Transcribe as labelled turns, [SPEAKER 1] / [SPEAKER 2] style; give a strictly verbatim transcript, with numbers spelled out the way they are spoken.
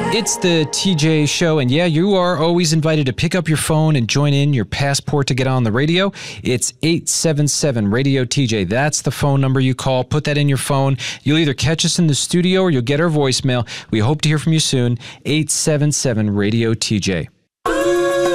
[SPEAKER 1] It's the T J Show, and yeah, you are always invited to pick up your phone and join in your passport to get on the radio. It's eight seven seven radio T J. That's the phone number you call. Put that in your phone. You'll either catch us in the studio or you'll get our voicemail. We hope to hear from you soon. eight seven seven radio T J.